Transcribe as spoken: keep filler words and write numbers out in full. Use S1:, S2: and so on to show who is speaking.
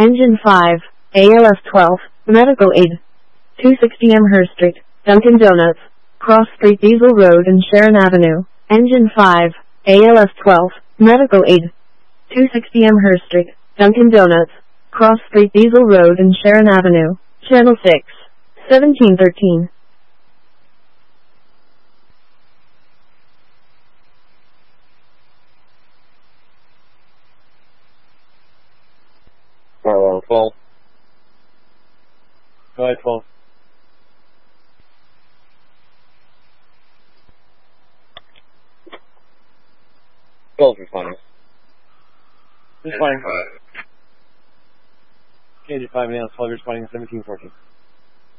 S1: Engine five, A L S twelve, Medical Aid. two sixty Amherst Street, Dunkin' Donuts, Cross Street Diesel Road and Sharon Avenue. Engine five, A L S twelve, Medical Aid. two sixty Amherst Street, Dunkin' Donuts, Cross Street Diesel Road and Sharon Avenue. Channel six, seventeen thirteen.
S2: Hello, twelve.
S3: Go ahead, twelve.
S2: twelve responding.
S3: Responding. K J five, yeah, twelve responding, seventeen fourteen.